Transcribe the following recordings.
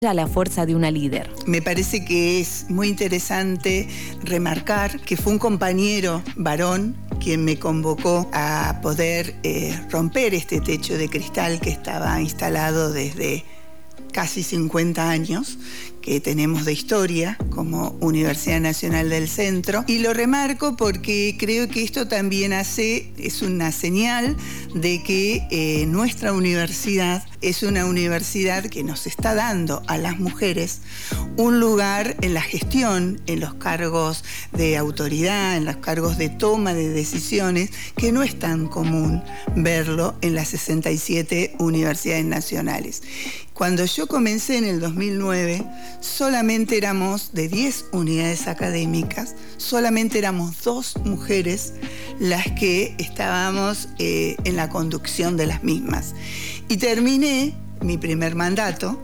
a la fuerza de una líder. Me parece que es muy interesante remarcar que fue un compañero varón quien me convocó a poder romper este techo de cristal que estaba instalado desde casi 50 años que tenemos de historia como Universidad Nacional del Centro. Y lo remarco porque creo que esto también es una señal de que nuestra universidad es una universidad que nos está dando a las mujeres un lugar en la gestión, en los cargos de autoridad, en los cargos de toma de decisiones, que no es tan común verlo en las 67 universidades nacionales. Cuando yo comencé en el 2009, solamente éramos de 10 unidades académicas, solamente éramos 2 mujeres las que estábamos en la conducción de las mismas. Y terminé mi primer mandato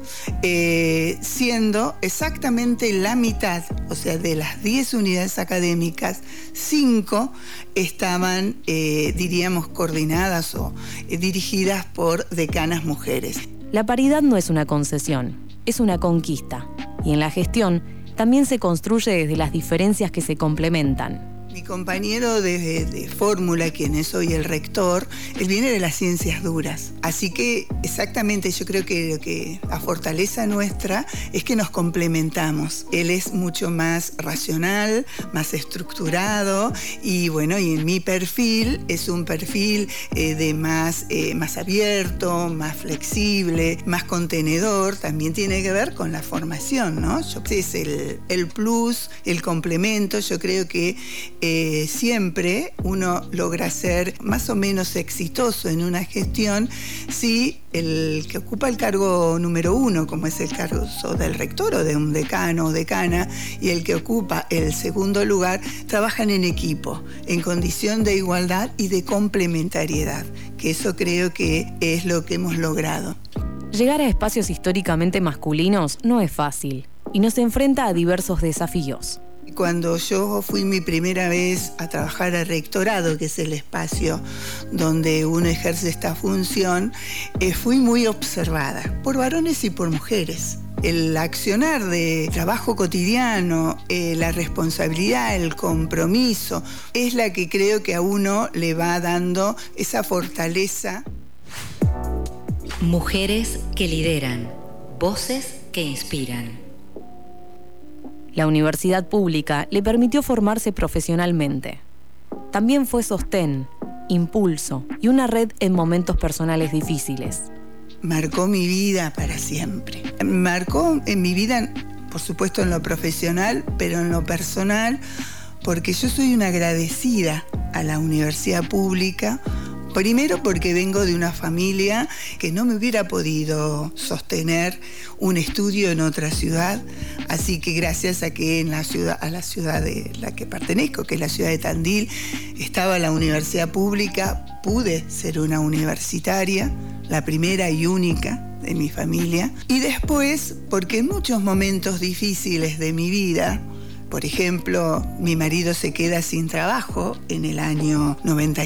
siendo exactamente la mitad, o sea, de las 10 unidades académicas, 5 estaban, diríamos, coordinadas o dirigidas por decanas mujeres. La paridad no es una concesión, es una conquista. Y en la gestión también se construye desde las diferencias que se complementan. Mi compañero de fórmula, quien es hoy el rector, él viene de las ciencias duras. Así que exactamente yo creo que lo que la fortaleza nuestra es que nos complementamos. Él es mucho más racional, más estructurado y bueno, y en mi perfil es un perfil de más abierto, más flexible, más contenedor. También tiene que ver con la formación, ¿no? Es el plus, el complemento. Yo creo que siempre uno logra ser más o menos exitoso en una gestión si el que ocupa el cargo número 1, como es el cargo del rector o de un decano o decana, y el que ocupa el segundo lugar, trabajan en equipo, en condición de igualdad y de complementariedad, que eso creo que es lo que hemos logrado. Llegar a espacios históricamente masculinos no es fácil y nos enfrenta a diversos desafíos. Cuando yo fui mi primera vez a trabajar al rectorado, que es el espacio donde uno ejerce esta función, fui muy observada por varones y por mujeres. El accionar de trabajo cotidiano, la responsabilidad, el compromiso, es la que creo que a uno le va dando esa fortaleza. Mujeres que lideran, voces que inspiran. La universidad pública le permitió formarse profesionalmente. También fue sostén, impulso y una red en momentos personales difíciles. Marcó mi vida para siempre. Marcó en mi vida, por supuesto en lo profesional, pero en lo personal, porque yo soy una agradecida a la universidad pública. Primero porque vengo de una familia que no me hubiera podido sostener un estudio en otra ciudad, así que gracias a que a la ciudad de la que pertenezco, que es la ciudad de Tandil, estaba la universidad pública, pude ser una universitaria, la primera y única de mi familia. Y después porque en muchos momentos difíciles de mi vida, por ejemplo, mi marido se queda sin trabajo en el año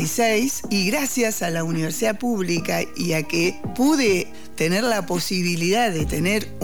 96 y gracias a la universidad pública y a que pude tener la posibilidad de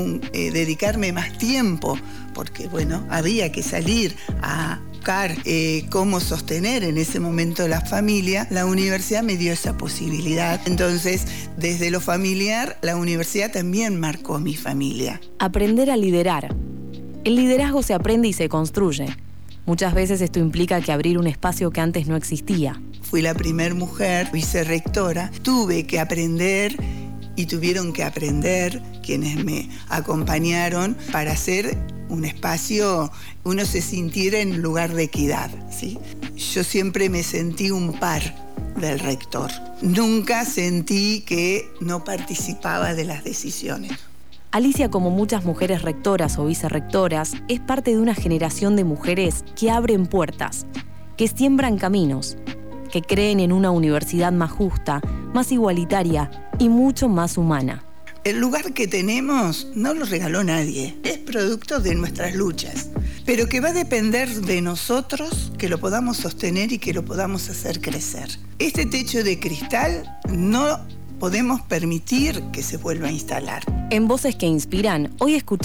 dedicarme más tiempo, porque bueno, había que salir a buscar cómo sostener en ese momento la familia, la universidad me dio esa posibilidad. Entonces, desde lo familiar, la universidad también marcó mi familia. Aprender a liderar. El liderazgo se aprende y se construye. Muchas veces esto implica que abrir un espacio que antes no existía. Fui la primera mujer vicerrectora. Tuve que aprender y tuvieron que aprender quienes me acompañaron para hacer un espacio, uno se sintiera en lugar de equidad, ¿sí? Yo siempre me sentí un par del rector. Nunca sentí que no participaba de las decisiones. Alicia, como muchas mujeres rectoras o vicerrectoras, es parte de una generación de mujeres que abren puertas, que siembran caminos, que creen en una universidad más justa, más igualitaria y mucho más humana. El lugar que tenemos no lo regaló nadie, es producto de nuestras luchas, pero que va a depender de nosotros que lo podamos sostener y que lo podamos hacer crecer. Este techo de cristal no podemos permitir que se vuelva a instalar. En Voces que Inspiran, hoy escuchamos